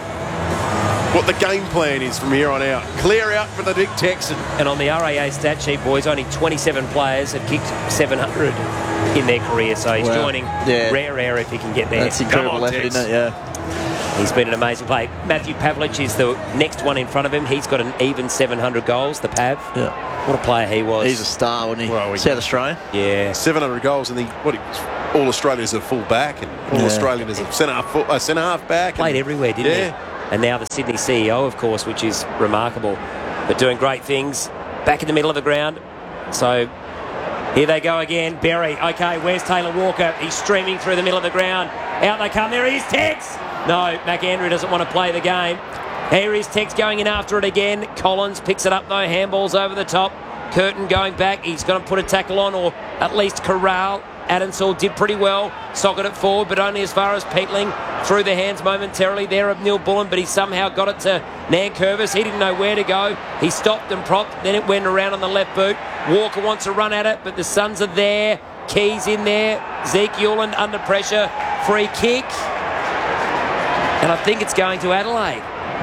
game plan is from here on out. Clear out for the big Texan. And on the RAA stat sheet, boys, only 27 players have kicked 700 in their career, so he's joining rare if he can get there. That's incredible effort, isn't it? Yeah. He's been an amazing play. Matthew Pavlich is the next one in front of him. He's got an even 700 goals, the Pav. Yeah. What a player he was. He's a star, wasn't he? Well, South Australian. Yeah. 700 goals, and all Australia as a full back, and all Australian as a centre half back. Played everywhere, didn't he? And now the Sydney CEO, of course, which is remarkable. But doing great things. Back in the middle of the ground. So here they go again. Berry. Okay, where's Taylor Walker? He's streaming through the middle of the ground. Out they come. There he is, Tex. No, McAndrew doesn't want to play the game. Here is Tex going in after it again. Collins picks it up though. Handball's over the top. Curtin going back. He's going to put a tackle on, or at least corral. Adamsall did pretty well. Socket it forward, but only as far as Peatling. Through the hands momentarily there of Neil Bullen, but he somehow got it to Nankervis. He didn't know where to go. He stopped and propped. Then it went around on the left boot. Walker wants to run at it, but the Suns are there. Keys in there. Zeke Hewland under pressure. Free kick. And I think it's going to Adelaide.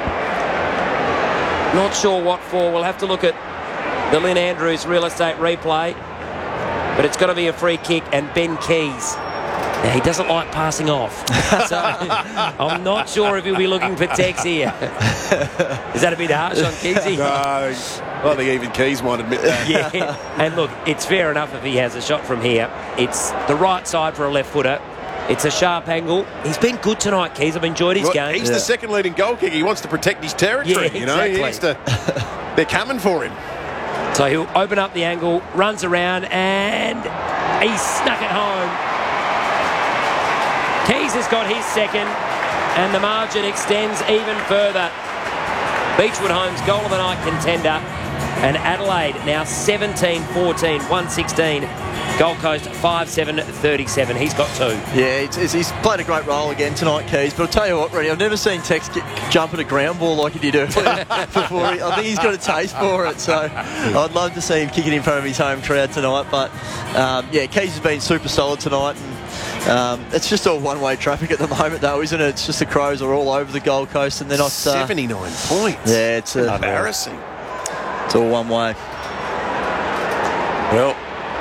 Not sure what for. We'll have to look at the Lynn Andrews real estate replay. But it's got to be a free kick, and Ben Keys. Now, he doesn't like passing off. So I'm not sure if he'll be looking for Tex here. Is that a bit harsh on Keysy? No, I think even Keys might admit that. Yeah. And look, it's fair enough if he has a shot from here. It's the right side for a left footer. It's a sharp angle. He's been good tonight, Keys. I've enjoyed his game. He's the second leading goal kicker. He wants to protect his territory. Yeah, you know, exactly. he needs to. They're coming for him. So he'll open up the angle, runs around, and he snuck it home. Keys has got his second, and the margin extends even further. Beechwood Homes goal of the night contender, and Adelaide now 17-14, 116. Gold Coast 5-7-37. He's got two. Yeah, he's played a great role again tonight, Keys. But I'll tell you what, Rennie, I've never seen Tex jump at a ground ball like he did earlier before. I think he's got a taste for it. So I'd love to see him kick it in front of his home crowd tonight. But yeah, Keys has been super solid tonight. And it's just all one-way traffic at the moment, though, isn't it? It's just the Crows are all over the Gold Coast, and they're not 79 points. Yeah, it's embarrassing. It's all one way. Well,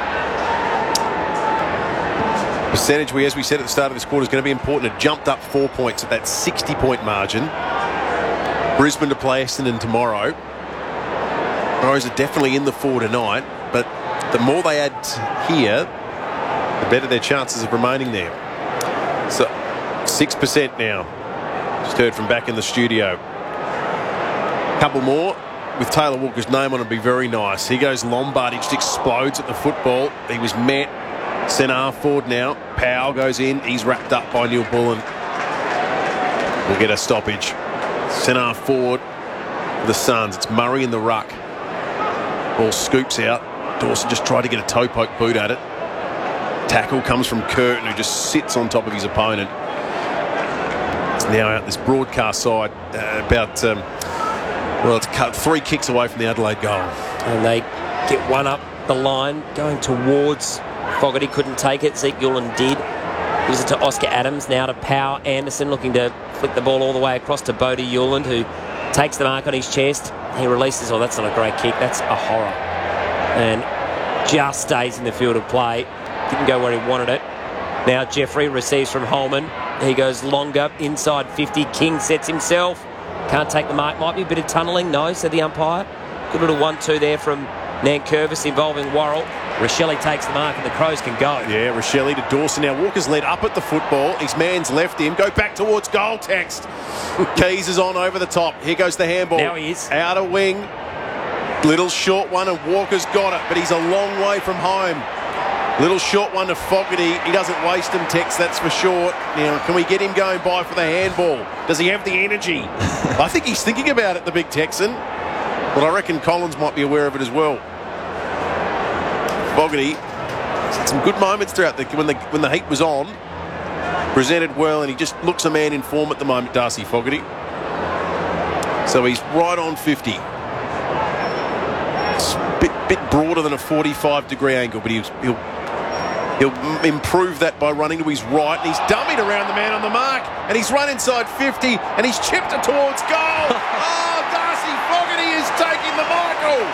percentage, as we said at the start of this quarter, is going to be important. It jumped up 4 points at that 60-point margin. Brisbane to play Essendon tomorrow. Crows are definitely in the 4 tonight, but the more they add here, the better their chances of remaining there. So 6% now. Just heard from back in the studio. Couple more with Taylor Walker's name on it would be very nice. He goes Lombard. He just explodes at the football. He was met. Centre half forward now. Powell goes in. He's wrapped up by Neil Bullen. We'll get a stoppage. Centre half forward for the Suns. It's Murray in the ruck. Ball scoops out. Dawson just tried to get a toe poke boot at it. Tackle comes from Curtin, who just sits on top of his opponent. It's now out this broadcast side it's cut 3 kicks away from the Adelaide goal. And they get one up the line going towards Fogarty. Couldn't take it. Zeke Hewland did. Gives it to Oscar Adams. Now to Power Anderson, looking to flick the ball all the way across to Bodie Hewland, who takes the mark on his chest. He releases. Oh, that's not a great kick. That's a horror. And just stays in the field of play. Didn't go where he wanted it. Now Jeffrey receives from Holman. He goes longer, inside 50. King sets himself. Can't take the mark. Might be a bit of tunnelling. No, said the umpire. Good little 1-2 there from Nankervis involving Worrell. Rochelle takes the mark and the Crows can go. Yeah, Rochelle to Dawson. Now Walker's led up at the football. His man's left him. Go back towards goal, Text. Keys is on over the top. Here goes the handball. Now he is. Outer wing. Little short one and Walker's got it, but he's a long way from home. Little short one to Fogarty. He doesn't waste him, Tex, that's for sure. Now, can we get him going by for the handball? Does he have the energy? I think he's thinking about it, the big Texan. But I reckon Collins might be aware of it as well. Fogarty had some good moments throughout when the heat was on. Presented well, and he just looks a man in form at the moment, Darcy Fogarty. So he's right on 50. It's a bit broader than a 45-degree angle, but he'll improve that by running to his right. And he's dummied around the man on the mark, and he's run inside 50, and he's chipped it towards goal. Oh, Darcy Fogarty is taking the Michael.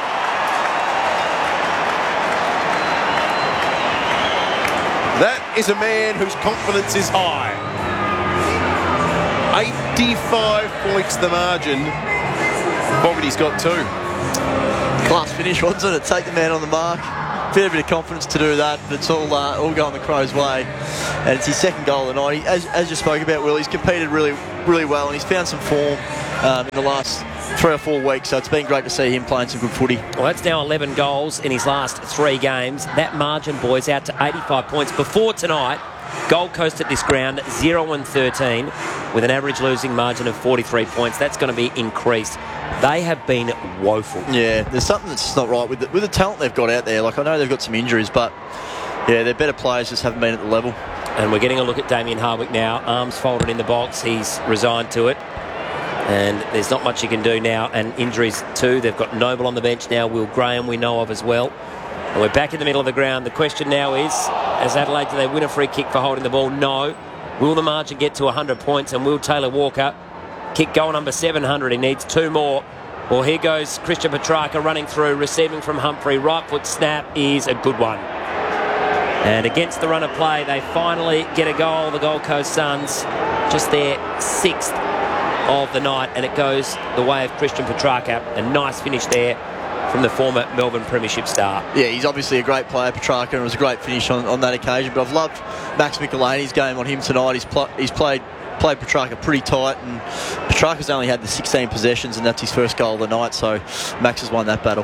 That is a man whose confidence is high. 8 55 points the margin. Fogarty's got 2. Class finish, wasn't it? Take the man on the mark. Fair bit of confidence to do that, but it's all going the Crows' way. And it's his second goal of the night. As you spoke about, Will, he's competed really, really well, and he's found some form in the last 3 or 4 weeks, so it's been great to see him playing some good footy. Well, that's now 11 goals in his last 3 games. That margin, boys, out to 85 points. Before tonight, Gold Coast at this ground, 0-13, with an average losing margin of 43 points. That's going to be increased. They have been woeful. Yeah, there's something that's not right with the talent they've got out there. Like, I know they've got some injuries, but yeah, they're better players, just haven't been at the level. And we're getting a look at Damien Hardwick now. Arms folded in the box. He's resigned to it. And there's not much you can do now. And injuries too. They've got Noble on the bench now. Will Graham we know of as well. And we're back in the middle of the ground. The question now is, as Adelaide, do they win a free kick for holding the ball? No. Will the margin get to 100 points? And will Taylor Walker kick goal number 700? He needs 2 more. Well, here goes Christian Petrarca running through, receiving from Humphrey. Right foot snap is a good one. And against the run of play, they finally get a goal. The Gold Coast Suns, just their 6th of the night, and it goes the way of Christian Petrarca. A nice finish there from the former Melbourne Premiership star. Yeah, he's obviously a great player, Petrarca, and it was a great finish on that occasion. But I've loved Max Michelini's game on him tonight. He's played Petrarca pretty tight, and Petrarca's only had the 16 possessions, and that's his first goal of the night, so Max has won that battle.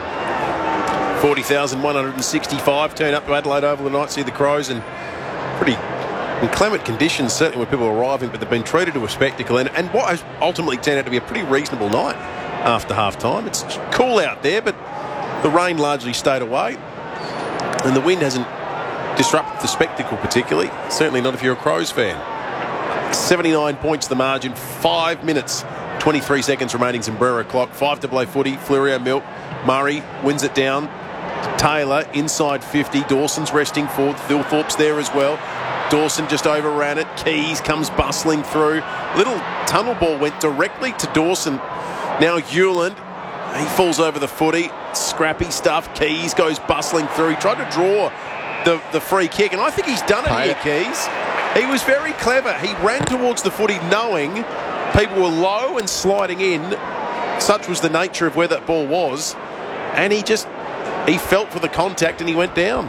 40,165 turn up to Adelaide Oval tonight, see the Crows, and pretty inclement conditions, certainly when people are arriving, but they've been treated to a spectacle, and what has ultimately turned out to be a pretty reasonable night after half-time. It's cool out there, but the rain largely stayed away, and the wind hasn't disrupted the spectacle particularly, certainly not if you're a Crows fan. 79 points the margin, 5 minutes, 23 seconds remaining, Sombrero clock, 5 to play footy, Fleurieu Milk, Murray wins it down, Taylor inside 50, Dawson's resting fourth, Thilthorpe's there as well. Dawson just overran it. Keys comes bustling through. Little tunnel ball went directly to Dawson. Now Hewland, he falls over the footy. Scrappy stuff. Keys goes bustling through. He tried to draw the free kick, and I think he's done it here, Keys. He was very clever. He ran towards the footy knowing people were low and sliding in. Such was the nature of where that ball was. And he felt for the contact and he went down.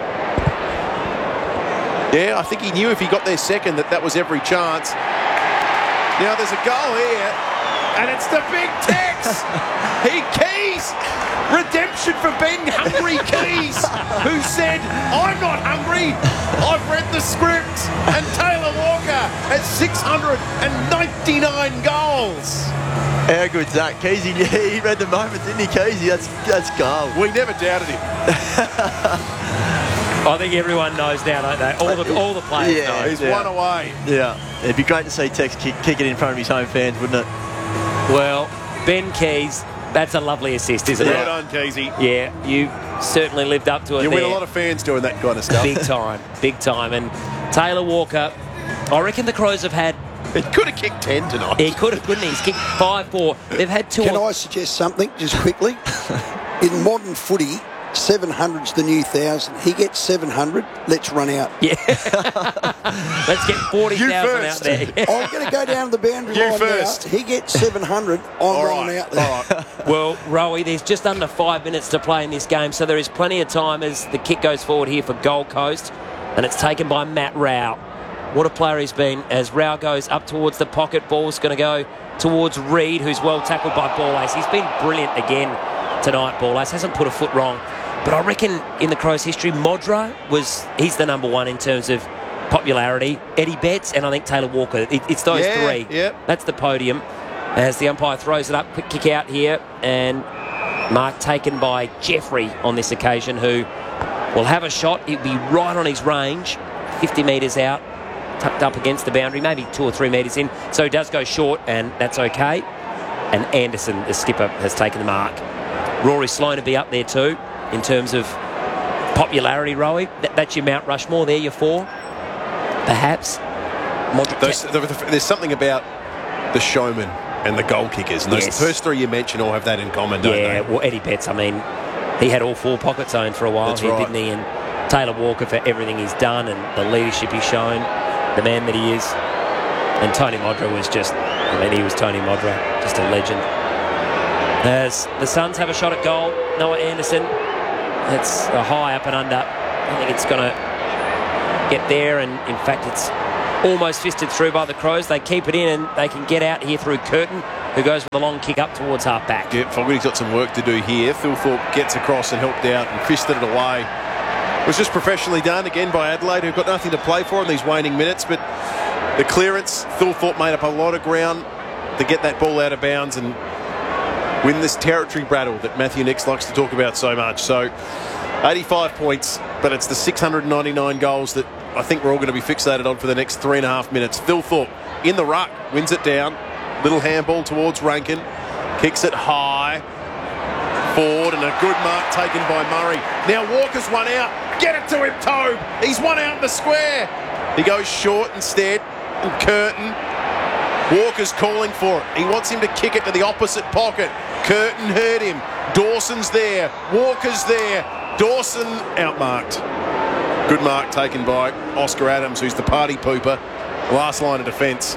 Yeah, I think he knew if he got there second that was every chance. Now there's a goal here, and it's the big Tex. Keys. Redemption for Ben Hungry Keys, who said, I'm not hungry, I've read the script. And Taylor Walker has 699 goals. How good's that, Keysy? He read the moment, didn't he, Keysy? That's gold. We never doubted him. I think everyone knows now, don't they? All the players know. He's one away. Yeah. It'd be great to see Tex kick it in front of his home fans, wouldn't it? Well, Ben Keys, that's a lovely assist, isn't it? Well done, Keysy. Yeah, you certainly lived up to it. You win a lot of fans doing that kind of stuff. Big time. And Taylor Walker, I reckon the Crows have had... He could have kicked 10 tonight. He could have, couldn't he? He's kicked 5-4. They've had 2... Can I suggest something, just quickly? In modern footy, 700's the new 1,000. He gets 700. Let's run out. Yeah. Let's get 40,000 out there. I'm going to go down to the boundary line first. now. He gets 700. I'm running out there. All right. Well, Rowie, there's just under 5 minutes to play in this game, so there is plenty of time as the kick goes forward here for Gold Coast, and it's taken by Matt Rao. What a player he's been as Rao goes up towards the pocket. Ball's going to go towards Reid, who's well tackled by Ball-Ace. He's been brilliant again tonight, Ball-Ace. Hasn't put a foot wrong. But I reckon in the Crows' history, Modra he's the number one in terms of popularity. Eddie Betts and I think Taylor Walker. It's those three. Yep. That's the podium. As the umpire throws it up, quick kick out here, and mark taken by Jeffrey on this occasion, who will have a shot. It'll be right on his range, 50 metres out, tucked up against the boundary, maybe 2 or 3 metres in. So he does go short, and that's okay. And Anderson, the skipper, has taken the mark. Rory Sloane will be up there too, in terms of popularity, Rowie. That's your Mount Rushmore there, your 4, perhaps. There's something about the showman and the goal kickers, and those first 3 you mentioned all have that in common, don't they? Yeah, well, Eddie Betts, I mean, he had all 4 pockets owned for a while, didn't he? And Taylor Walker for everything he's done and the leadership he's shown, the man that he is. And Tony Modra was just I mean, he was Tony Modra, just a legend. As the Suns have a shot at goal, Noah Anderson. It's a high up and under. I think it's going to get there, and in fact it's almost fisted through by the Crows. They keep it in and they can get out here through Curtin, who goes with a long kick up towards half-back. Yeah, Fogarty's got some work to do here. Thilthorpe gets across and helped out and fisted it away. It was just professionally done again by Adelaide, who've got nothing to play for in these waning minutes, but the clearance, Thilthorpe made up a lot of ground to get that ball out of bounds and win this territory battle that Matthew Nix likes to talk about so much. So 85 points, but it's the 699 goals that I think we're all going to be fixated on for the next 3.5 minutes. Thilthorpe in the ruck, wins it down. Little handball towards Rankin. Kicks it high. Forward, and a good mark taken by Murray. Now Walker's one out. Get it to him, Tobe. He's one out in the square. He goes short instead. And Curtin. Walker's calling for it. He wants him to kick it to the opposite pocket. Curtin heard him. Dawson's there. Walker's there. Dawson outmarked. Good mark taken by Oscar Adams, who's the party pooper. Last line of defence.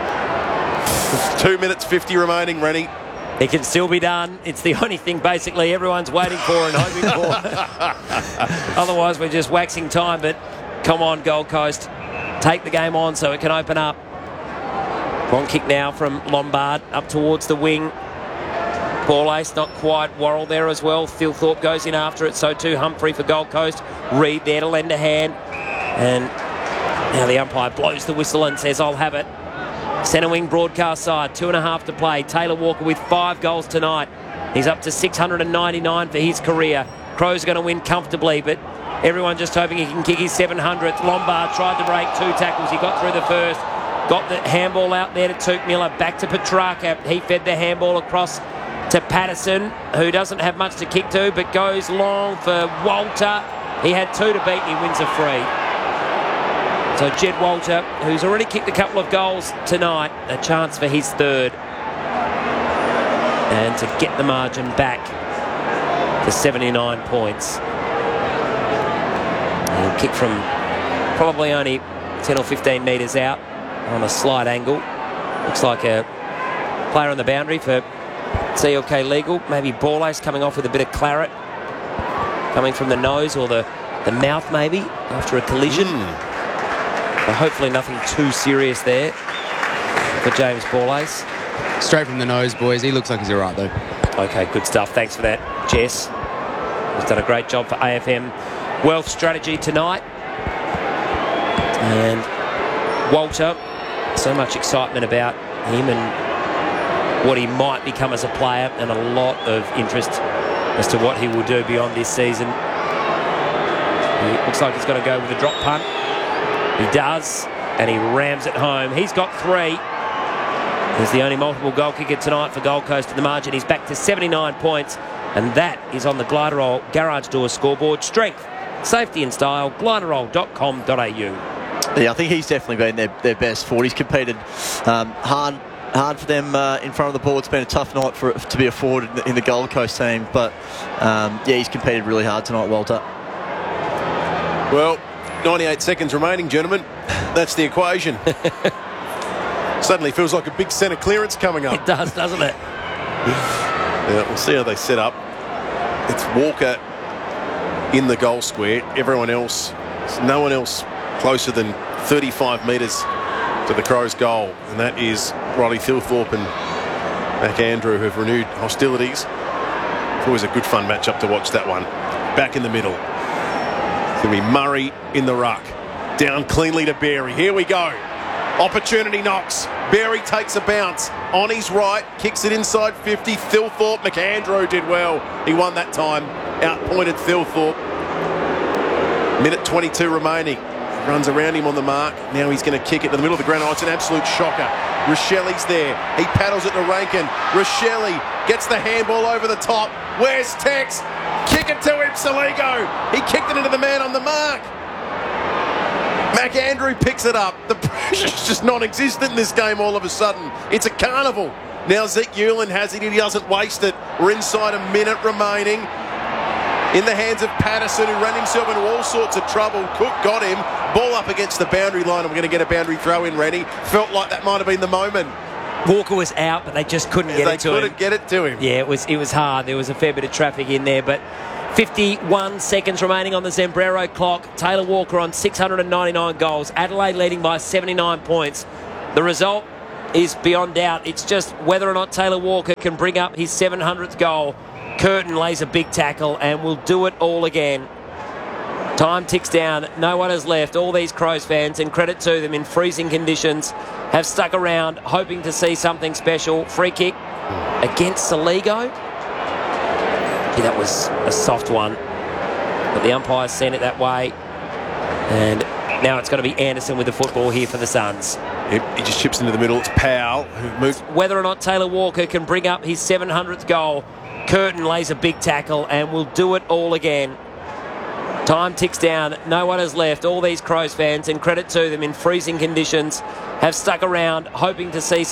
2 minutes 50 remaining, Rennie. It can still be done. It's the only thing basically everyone's waiting for and hoping for. Otherwise we're just waxing time, but come on Gold Coast. Take the game on so it can open up. Long kick now from Lombard up towards the wing. Paul Ace not quite. Worrell there as well. Thilthorpe goes in after it. So too Humphrey for Gold Coast. Reed there to lend a hand. And now the umpire blows the whistle and says, I'll have it. Centre wing broadcast side. 2.5 to play. Taylor Walker with 5 goals tonight. He's up to 699 for his career. Crows are going to win comfortably, but everyone just hoping he can kick his 700th. Lombard tried to break 2 tackles. He got through the first. Got the handball out there to Touk Miller. Back to Petrarca. He fed the handball across to Patterson, who doesn't have much to kick to, but goes long for Walter. He had 2 to beat and he wins a free. So Jed Walter, who's already kicked a couple of goals tonight, a chance for his 3rd. And to get the margin back to 79 points. He'll kick from probably only 10 or 15 metres out on a slight angle. Looks like a player on the boundary for CLK Legal. Maybe Ball Ace coming off with a bit of claret. Coming from the nose or the mouth maybe after a collision. But hopefully nothing too serious there for James Ball Ace. Straight from the nose, boys. He looks like he's all right, though. Okay, good stuff. Thanks for that, Jess. He's done a great job for AFM Wealth Strategy tonight. And Walter, so much excitement about him and what he might become as a player, and a lot of interest as to what he will do beyond this season. He looks like he's going to go with a drop punt. He does, and he rams it home. He's got 3. He's the only multiple goal kicker tonight for Gold Coast in the margin. He's back to 79 points, and that is on the Gliderol Garage Door scoreboard. Strength, safety and style, gliderol.com.au. Yeah, I think he's definitely been their best forward. He's competed hard for them in front of the ball. It's been a tough night to be a forward in the Gold Coast team, but yeah, he's competed really hard tonight, Walter. Well, 98 seconds remaining, gentlemen. That's the equation. Suddenly feels like a big centre clearance coming up. It does, doesn't it? Yeah, we'll see how they set up. It's Walker in the goal square. Everyone else, there's no one else closer than 35 metres to the Crows' goal, and that is Riley Thilthorpe and Mac Andrew, who have renewed hostilities. It's always a good fun matchup to watch, that one. Back in the middle. It's going to be Murray in the ruck. Down cleanly to Berry. Here we go. Opportunity knocks. Berry takes a bounce. On his right, kicks it inside 50. Thilthorpe, McAndrew did well. He won that time. Outpointed Thilthorpe. Minute 22 remaining. Runs around him on the mark. Now he's going to kick it to the middle of the ground. Oh, it's an absolute shocker. Rochelli's there. He paddles it to Rankin. Rochelli gets the handball over the top. Where's Tex? Kick it to him, Saligo. He kicked it into the man on the mark. McAndrew picks it up. The pressure's just non-existent in this game all of a sudden. It's a carnival. Now Zeke Hewlin has it. He doesn't waste it. We're inside a minute remaining. In the hands of Patterson, who ran himself into all sorts of trouble. Cook got him. Ball up against the boundary line. And we're going to get a boundary throw in, Rennie. Felt like that might have been the moment. Walker was out, but they just couldn't get it to him. They couldn't get it to him. Yeah, it was hard. There was a fair bit of traffic in there, but 51 seconds remaining on the Zambrero clock. Taylor Walker on 699 goals. Adelaide leading by 79 points. The result is beyond doubt. It's just whether or not Taylor Walker can bring up his 700th goal. Curtin lays a big tackle and will do it all again. Time ticks down. No one has left. All these Crows fans, and credit to them, in freezing conditions, have stuck around hoping to see something special. Free kick against Saligo. Gee, that was a soft one, but the umpires sent it that way. And now it's going to be Anderson with the football here for the Suns. Yep, he just chips into the middle. It's Powell who moves. Whether or not Taylor Walker can bring up his 700th goal. Curtin lays a big tackle and will do it all again. Time ticks down. No one has left. All these Crows fans, and credit to them, in freezing conditions, have stuck around hoping to see